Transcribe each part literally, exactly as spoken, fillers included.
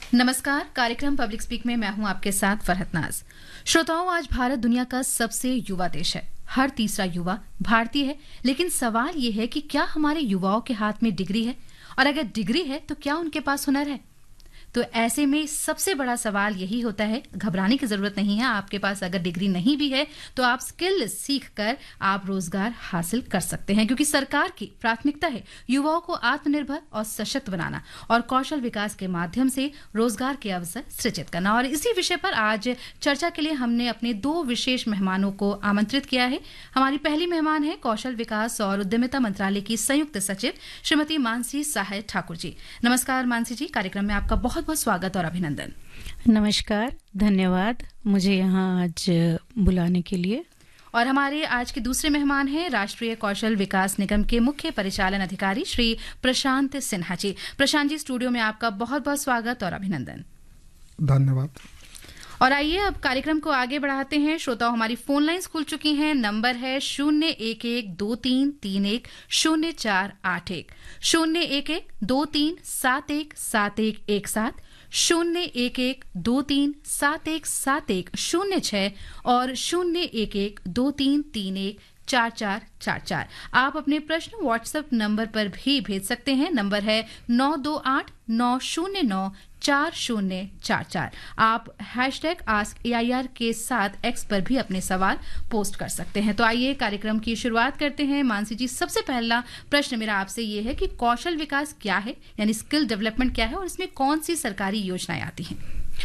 नमस्कार, कार्यक्रम public speak में मैं हूं आपके साथ फरहत नाज। श्रोताओं, आज भारत दुनिया का सबसे युवा देश है। हर तीसरा युवा भारतीय है, लेकिन सवाल ये है कि क्या हमारे युवाओं के हाथ में डिग्री है, और अगर डिग्री है तो क्या उनके पास हुनर है? तो ऐसे में सबसे बड़ा सवाल यही होता है, घबराने की जरूरत नहीं है। आपके पास अगर डिग्री नहीं भी है तो आप स्किल सीख कर आप रोजगार हासिल कर सकते हैं, क्योंकि सरकार की प्राथमिकता है युवाओं को आत्मनिर्भर और सशक्त बनाना और कौशल विकास के माध्यम से रोजगार के अवसर सृजित करना। और इसी विषय पर आज चर्चा के लिए हमने अपने दो विशेष मेहमानों को आमंत्रित किया है। हमारी पहली मेहमान है कौशल विकास और उद्यमिता मंत्रालय की संयुक्त सचिव श्रीमती मानसी सहाय ठाकुर जी। नमस्कार मानसी जी, कार्यक्रम में आपका बहुत बहुत स्वागत और अभिनंदन। नमस्कार, धन्यवाद मुझे यहाँ आज बुलाने के लिए। और हमारे आज के दूसरे मेहमान हैं राष्ट्रीय कौशल विकास निगम के मुख्य परिचालन अधिकारी श्री प्रशांत सिन्हा जी। प्रशांत जी, स्टूडियो में आपका बहुत बहुत स्वागत और अभिनंदन। धन्यवाद। और आइए अब कार्यक्रम को आगे बढ़ाते हैं। श्रोताओं, हमारी फोन लाइन्स खुल चुकी हैं। नंबर है शून्य एक एक दो तीन तीन एक शून्य चार आठ एक, शून्य एक एक दो तीन सात एक सात एक एक सात, शून्य एक एक दो तीन सात एक सात एक शून्य छह और शून्य एक एक दो तीन तीन एक चार चार चार चार। आप अपने प्रश्न व्हाट्सएप नंबर पर भी भेज सकते हैं। नंबर है नौ दो आठ नौ शून्य नौ चार शून्य चार चार। आप hashtag ask A I R के साथ एक्स पर भी अपने सवाल पोस्ट कर सकते हैं। तो आइए कार्यक्रम की शुरुआत करते हैं। मानसी जी, सबसे पहला प्रश्न मेरा आपसे ये है कि कौशल विकास क्या है, यानी स्किल डेवलपमेंट क्या है, और इसमें कौन सी सरकारी योजनाएं आती हैं?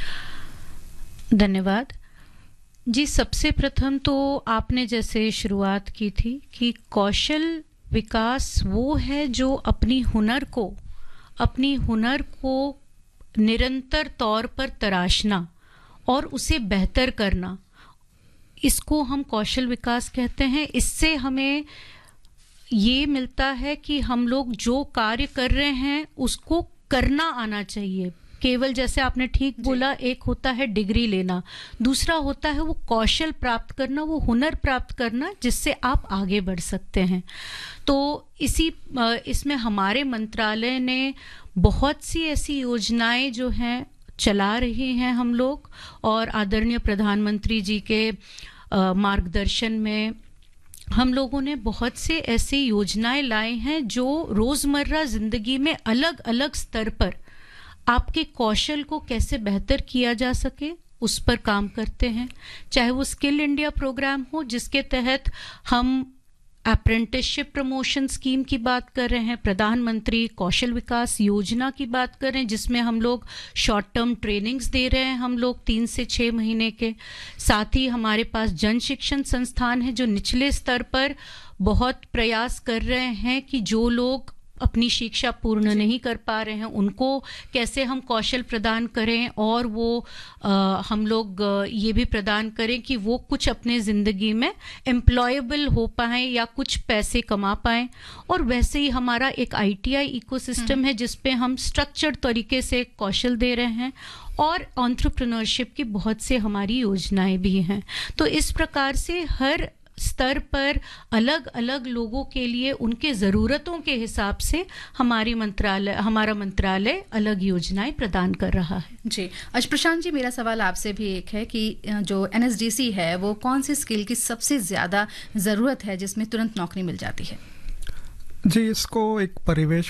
धन्यवाद जी। सबसे प्रथम तो आपने जैसे शुरुआत की थी कि कौशल विकास वो है जो अपनी हुनर को अपनी हुनर को निरंतर तौर पर तराशना और उसे बेहतर करना, इसको हम कौशल विकास कहते हैं। इससे हमें ये मिलता है कि हम लोग जो कार्य कर रहे हैं उसको करना आना चाहिए। केवल जैसे आपने ठीक बोला, एक होता है डिग्री लेना, दूसरा होता है वो कौशल प्राप्त करना, वो हुनर प्राप्त करना जिससे आप आगे बढ़ सकते हैं। तो इसी इसमें हमारे मंत्रालय ने बहुत सी ऐसी योजनाएं जो हैं चला रही हैं हम लोग, और आदरणीय प्रधानमंत्री जी के मार्गदर्शन में हम लोगों ने बहुत से ऐसी योजनाएं लाए हैं जो रोजमर्रा जिंदगी में अलग अलग स्तर पर आपके कौशल को कैसे बेहतर किया जा सके उस पर काम करते हैं। चाहे वो स्किल इंडिया प्रोग्राम हो, जिसके तहत हम अप्रेंटिसशिप प्रमोशन स्कीम की बात कर रहे हैं, प्रधानमंत्री कौशल विकास योजना की बात कर रहे हैं, जिसमें हम लोग शॉर्ट टर्म ट्रेनिंग्स दे रहे हैं हम लोग तीन से छः महीने के। साथ ही हमारे पास जन शिक्षण संस्थान है जो निचले स्तर पर बहुत प्रयास कर रहे हैं कि जो लोग अपनी शिक्षा पूर्ण नहीं कर पा रहे हैं उनको कैसे हम कौशल प्रदान करें, और वो आ, हम लोग ये भी प्रदान करें कि वो कुछ अपने ज़िंदगी में एम्प्लॉयबल हो पाएं या कुछ पैसे कमा पाएं। और वैसे ही हमारा एक आई टी आई इकोसिस्टम है जिस पे हम स्ट्रक्चर्ड तरीके से कौशल दे रहे हैं, और एंटरप्रेन्योरशिप की बहुत से हमारी योजनाएं भी हैं। तो इस प्रकार से हर स्तर पर अलग अलग लोगों के लिए उनके ज़रूरतों के हिसाब से हमारी मंत्रालय हमारा मंत्रालय अलग योजनाएं प्रदान कर रहा है। जी, आज प्रशांत जी, मेरा सवाल आपसे भी एक है कि जो एन एस डी सी है वो कौन सी स्किल की सबसे ज़्यादा ज़रूरत है जिसमें तुरंत नौकरी मिल जाती है? जी, इसको एक परिवेश